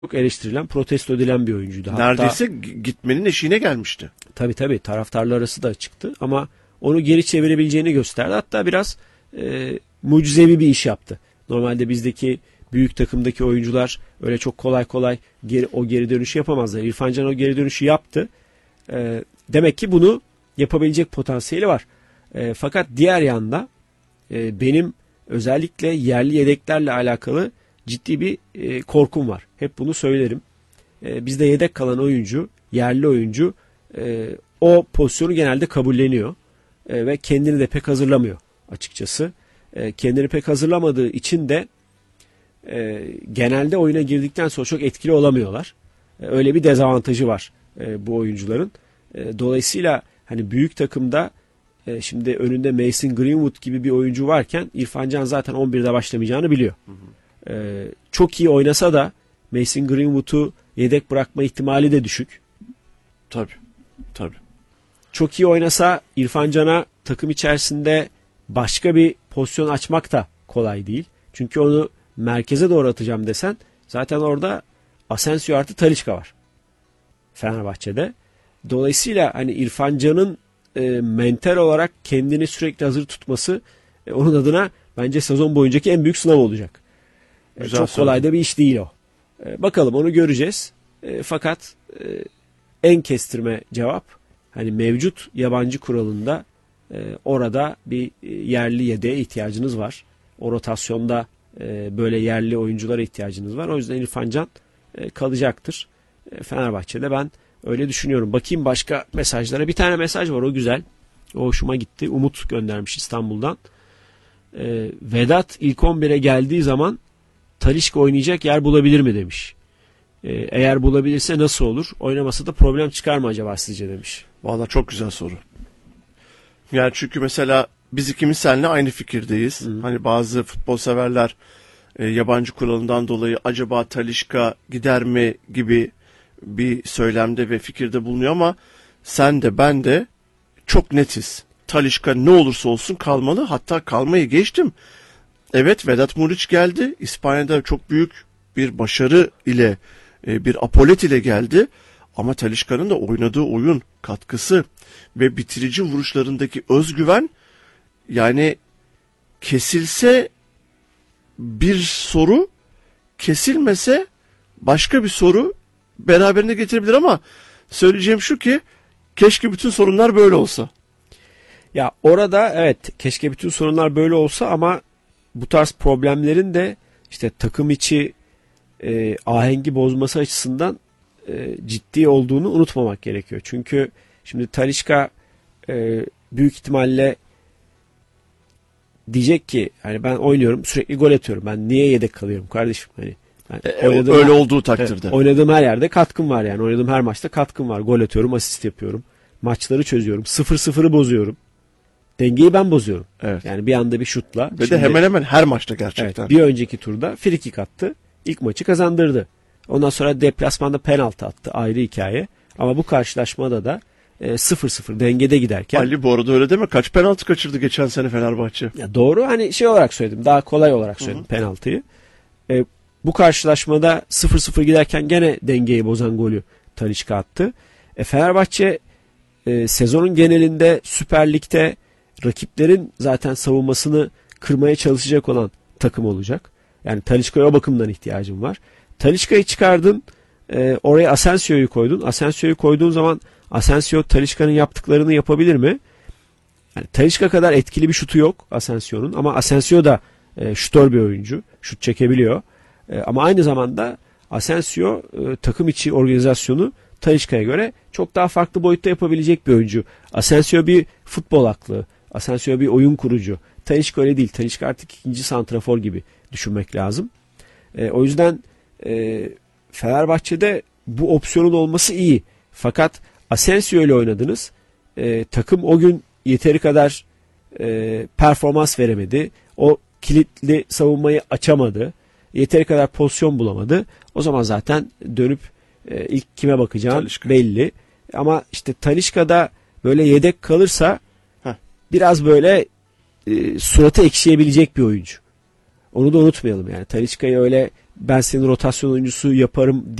çok eleştirilen, protesto edilen bir oyuncuydu. Neredeyse gitmenin eşiğine gelmişti. Tabii taraftarlar arası da çıktı ama onu geri çevirebileceğini gösterdi. Hatta biraz mucizevi bir iş yaptı. Normalde bizdeki büyük takımdaki oyuncular öyle çok kolay o geri dönüşü yapamazlar. İrfan Can o geri dönüşü yaptı. Demek ki bunu yapabilecek potansiyeli var. Fakat diğer yanda benim özellikle yerli yedeklerle alakalı ciddi bir korkum var. Hep bunu söylerim. Bizde yedek kalan oyuncu, yerli oyuncu o pozisyonu genelde kabulleniyor. Ve kendini de pek hazırlamıyor açıkçası. Kendini pek hazırlamadığı için de genelde oyuna girdikten sonra çok etkili olamıyorlar. Öyle bir dezavantajı var bu oyuncuların. Dolayısıyla hani büyük takımda şimdi önünde Mason Greenwood gibi bir oyuncu varken İrfan Can zaten 11'de başlamayacağını biliyor. Çok iyi oynasa da Mason Greenwood'u yedek bırakma ihtimali de düşük. Tabii. Çok iyi oynasa İrfan Can'a takım içerisinde başka bir pozisyon açmak da kolay değil. Çünkü onu merkeze doğru atacağım desen zaten orada Asensio artı Talisca var Fenerbahçe'de. Dolayısıyla hani İrfan Can'ın mental olarak kendini sürekli hazır tutması onun adına bence sezon boyuncaki en büyük sınav olacak. Çok kolay da bir iş değil o. Bakalım onu göreceğiz. Fakat en kestirme cevap hani mevcut yabancı kuralında orada bir yerli yedeğe ihtiyacınız var. O rotasyonda böyle yerli oyunculara ihtiyacınız var. O yüzden İrfan Can kalacaktır. Fenerbahçe'de ben öyle düşünüyorum. Bakayım başka mesajlara. Bir tane mesaj var, o güzel. O hoşuma gitti. Umut göndermiş İstanbul'dan. Vedat ilk 11'e geldiği zaman Talisca oynayacak yer bulabilir mi demiş. Eğer bulabilirse nasıl olur? Oynaması da problem çıkar mı acaba sizce demiş. Vallahi çok güzel soru. Yani çünkü mesela biz ikimiz seninle aynı fikirdeyiz. Hani bazı futbol severler yabancı kuralından dolayı acaba Talisca gider mi gibi bir söylemde ve fikirde bulunuyor ama sen de ben de çok netiz. Talisca ne olursa olsun kalmalı. Hatta kalmayı geçtim. Evet, Vedat Muriç geldi. İspanya'da çok büyük bir başarı ile bir apolet ile geldi. Ama Talisca'nın da oynadığı oyun, katkısı ve bitirici vuruşlarındaki özgüven, yani kesilse bir soru, kesilmese başka bir soru beraberinde getirebilir ama söyleyeceğim şu ki keşke bütün sorunlar böyle olsa. Ya orada evet, keşke bütün sorunlar böyle olsa ama bu tarz problemlerin de işte takım içi ahengi bozması açısından ciddi olduğunu unutmamak gerekiyor. Çünkü şimdi Talisca büyük ihtimalle diyecek ki hani ben oynuyorum, sürekli gol atıyorum. Ben niye yedek kalıyorum kardeşim? Hani öyle olduğu takdirde. Oynadığım her yerde katkım var yani. Oynadığım her maçta katkım var. Gol atıyorum, asist yapıyorum. Maçları çözüyorum. 0-0'ı bozuyorum. Dengeyi ben bozuyorum. Evet. Yani bir anda bir şutla. Ve de hemen hemen her maçta gerçekten. Evet, bir önceki turda free kick attı. İlk maçı kazandırdı. Ondan sonra deplasmanda penaltı attı. Ayrı hikaye. Ama bu karşılaşmada da 0-0 dengede giderken. Ali bu arada öyle deme. Kaç penaltı kaçırdı geçen sene Fenerbahçe? Ya doğru, hani şey olarak söyledim. Daha kolay olarak söyledim penaltıyı. Bu karşılaşmada 0-0 giderken gene dengeyi bozan golü Talisca attı. Fenerbahçe sezonun genelinde Süper Lig'de rakiplerin zaten savunmasını kırmaya çalışacak olan takım olacak. Yani Talisca'ya o bakımdan ihtiyacım var. Talisca'yı çıkardın, oraya Asensio'yu koydun. Asensio'yu koyduğun zaman Asensio Talisca'nın yaptıklarını yapabilir mi? Yani Talisca kadar etkili bir şutu yok Asensio'nun ama Asensio da şutör bir oyuncu. Şut çekebiliyor. Ama aynı zamanda Asensio takım içi organizasyonu Talisca'ya göre çok daha farklı boyutta yapabilecek bir oyuncu. Asensio bir futbol aklı. Asensio bir oyun kurucu. Talisca öyle değil. Talisca artık ikinci santrafor gibi düşünmek lazım. O yüzden Fenerbahçe'de bu opsiyonun olması iyi. Fakat Asensio ile oynadınız. Takım o gün yeteri kadar performans veremedi. O kilitli savunmayı açamadı. Yeteri kadar pozisyon bulamadı. O zaman zaten dönüp ilk kime bakacağın Talisca belli. Ama işte Talisca'da böyle yedek kalırsa biraz böyle suratı ekşiyebilecek bir oyuncu. Onu da unutmayalım yani. Talisca'yı öyle ben seni rotasyon oyuncusu yaparım